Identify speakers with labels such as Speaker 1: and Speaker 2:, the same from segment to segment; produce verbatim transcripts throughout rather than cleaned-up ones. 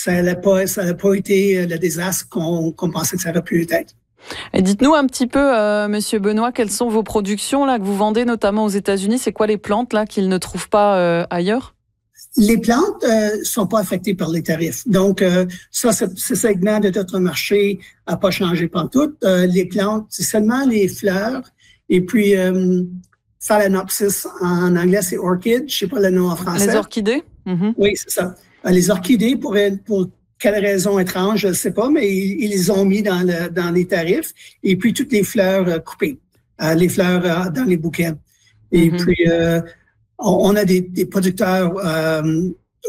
Speaker 1: ça n'a pas, ça n'a pas été le désastre qu'on qu'on pensait que ça aurait pu être.
Speaker 2: Et dites-nous un petit peu, euh, Monsieur Benoît, quelles sont vos productions là que vous vendez notamment aux États-Unis? C'est quoi les plantes là qu'ils ne trouvent pas euh, ailleurs?
Speaker 1: Les plantes euh, sont pas affectées par les tarifs. Donc, euh, ça, ce, ce segment de notre marché n'a pas changé pantoute. Euh, les plantes, c'est seulement les fleurs. Et puis, euh, Phalaenopsis, en anglais, c'est orchid. Je sais pas le nom en français.
Speaker 2: Les orchidées? Mm-hmm.
Speaker 1: Oui, c'est ça. Les orchidées, pour, pour quelle raison étrange, je ne sais pas, mais ils, ils les ont mis dans, le, dans les tarifs. Et puis, toutes les fleurs euh, coupées, euh, les fleurs euh, dans les bouquets. Et mm-hmm. puis... Euh, On a des, des producteurs euh,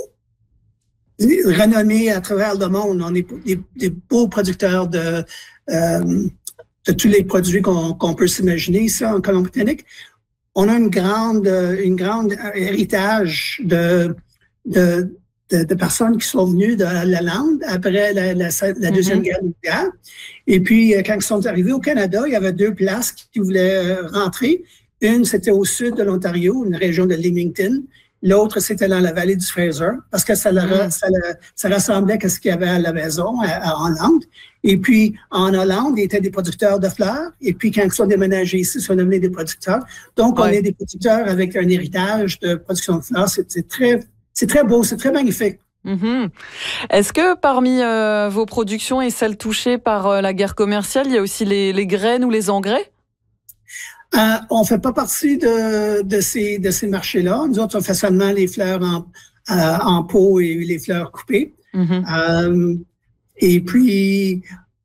Speaker 1: renommés à travers le monde. On est des, des beaux producteurs de, euh, de tous les produits qu'on qu'on peut s'imaginer ici en Colombie-Britannique. On a une grande, une grande héritage de, de, de, de personnes qui sont venues de la Lande après la, la, la Deuxième mm-hmm. Guerre mondiale. Et puis, quand ils sont arrivés au Canada, il y avait deux places qui voulaient rentrer. Une, c'était au sud de l'Ontario, une région de Leamington. L'autre, c'était dans la vallée du Fraser, parce que ça, leur, ça, leur, ça ressemblait à ce qu'il y avait à la maison, à, à Hollande. Et puis, en Hollande, ils étaient des producteurs de fleurs. Et puis, quand ils sont déménagés ici, ils sont devenus des producteurs. Donc, ouais. on est des producteurs avec un héritage de production de fleurs. C'est très, c'est très beau, c'est très magnifique.
Speaker 2: Mmh. Est-ce que parmi euh, vos productions et celles touchées par euh, la guerre commerciale, il y a aussi les, les graines ou les engrais?
Speaker 1: Euh, on ne fait pas partie de, de ces, de ces marchés-là. Nous autres, on fait seulement les fleurs en, euh, en pot et les fleurs coupées. Mm-hmm. euh, et puis,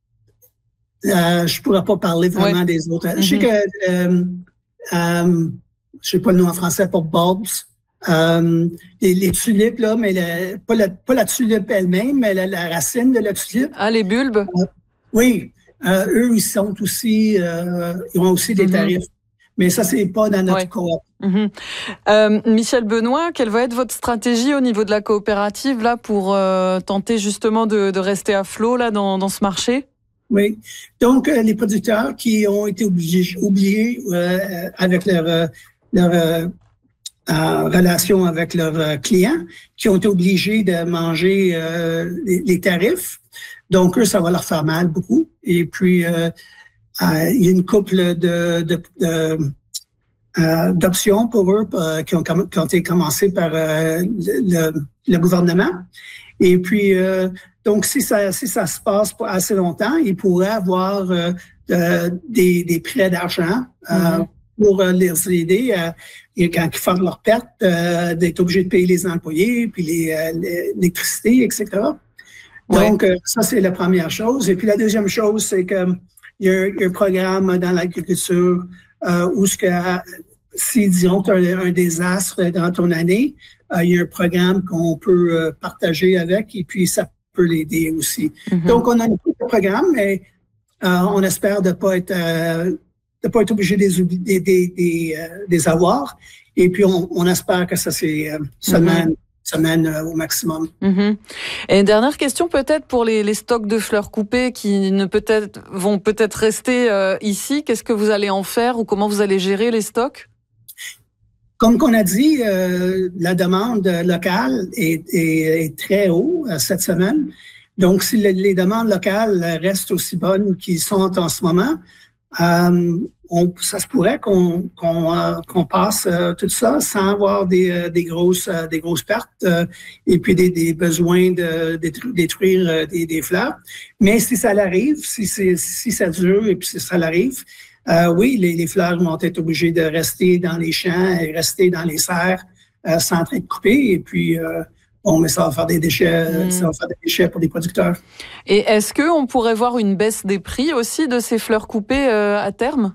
Speaker 1: euh, je ne pourrais pas parler vraiment ouais. des autres. Mm-hmm. Je sais que, euh, euh, je sais pas le nom en français pour bulbs, euh, les, les tulipes, là, mais la, pas, la, pas la tulipe elle-même, mais la, la racine de la tulipe.
Speaker 2: Ah, les bulbes?
Speaker 1: Euh, oui. Euh, eux, ils sont aussi, euh, ils ont aussi des tarifs. Mm-hmm. Mais ça, c'est pas dans notre ouais. coop.
Speaker 2: Mm-hmm. Euh, Michel Benoît, quelle va être votre stratégie au niveau de la coopérative là pour euh, tenter justement de, de rester à flot là dans, dans ce marché?
Speaker 1: Oui. Donc, euh, les producteurs qui ont été obligés, oubliés euh, avec leur, euh, leur euh, euh, relation avec leurs euh, clients, qui ont été obligés de manger euh, les, les tarifs. Donc, eux, ça va leur faire mal beaucoup. Et puis, euh, euh, il y a une couple de, de, de, euh, d'options pour eux euh, qui, ont, qui ont été commencées par euh, le, le gouvernement. Et puis, euh, donc, si ça, si ça se passe pas assez longtemps, ils pourraient avoir euh, euh, des, des prêts d'argent euh, mm-hmm. pour euh, les aider à, quand ils font leur perte, euh, d'être obligés de payer les employés, puis les, euh, l'électricité, et cetera. Donc, ouais. ça, c'est la première chose. Et puis, la deuxième chose, c'est qu'il y, y a un programme dans l'agriculture euh, où ce que, si, disons, tu as un, un désastre dans ton année, euh, il y a un programme qu'on peut euh, partager avec et puis ça peut l'aider aussi. Mm-hmm. Donc, on a un programme, mais euh, on espère de ne pas être, euh, de pas être obligé de les, des, des, des, euh, des avoir. Et puis, on, on espère que ça, c'est euh, seulement... Mm-hmm. semaine euh, au maximum.
Speaker 2: Mmh. Et dernière question peut-être pour les, les stocks de fleurs coupées qui ne peut-être vont peut-être rester euh, ici. Qu'est-ce que vous allez en faire ou comment vous allez gérer les stocks?
Speaker 1: Comme qu'on a dit, euh, la demande locale est, est, est très haute euh, cette semaine. Donc, si le, les demandes locales restent aussi bonnes qu'ils sont en ce moment, euh, on, ça se pourrait qu'on qu'on, euh, qu'on passe euh, tout ça sans avoir des, euh, des, grosses, euh, des grosses pertes euh, et puis des, des besoins de, de détruire euh, des, des fleurs. Mais si ça l'arrive, si, si ça dure et puis si ça l'arrive, euh, oui, les, les fleurs vont être obligées de rester dans les champs et rester dans les serres euh, sans être coupées. Et puis, euh, bon, mais ça va faire des déchets, mmh. ça va faire des déchets pour les producteurs.
Speaker 2: Et est-ce qu'on pourrait voir une baisse des prix aussi de ces fleurs coupées euh, à terme?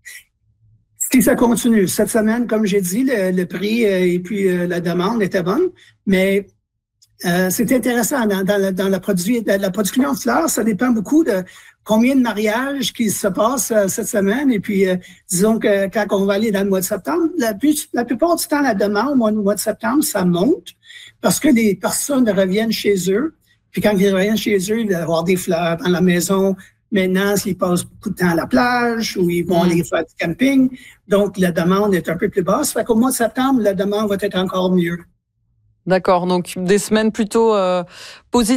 Speaker 1: Si ça continue. Cette semaine, comme j'ai dit, le, le prix euh, et puis euh, la demande étaient bonnes, mais euh, c'est intéressant. Dans, dans, la, dans la, produit, la, la production de fleurs, ça dépend beaucoup de combien de mariages qui se passent euh, cette semaine. Et puis, euh, disons que quand on va aller dans le mois de septembre, la, la plupart du temps, la demande au mois, mois de septembre, ça monte parce que les personnes reviennent chez eux. Puis quand ils reviennent chez eux, ils vont avoir des fleurs dans la maison. Maintenant, s'ils passent beaucoup de temps à la plage ou ils vont mmh. aller faire du camping, donc la demande est un peu plus basse. Fait qu'au mois de septembre, la demande va être encore mieux.
Speaker 2: D'accord, donc des semaines plutôt euh, positives.